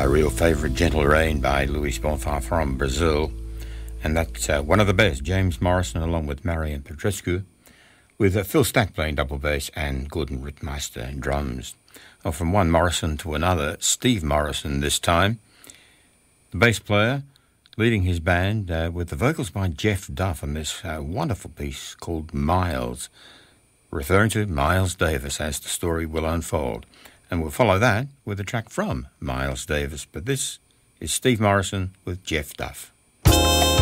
real favourite, Gentle Rain by Luis Bonfá from Brazil. And that's one of the best, James Morrison along with Marian Petrescu, with Phil Stack playing double bass and Gordon Rittmeister in drums. Well, from one Morrison to another, Steve Morrison this time, the bass player leading his band with the vocals by Jeff Duff on this wonderful piece called Miles, referring to Miles Davis as the story will unfold. And we'll follow that with a track from Miles Davis. But this is Steve Morrison with Jeff Duff.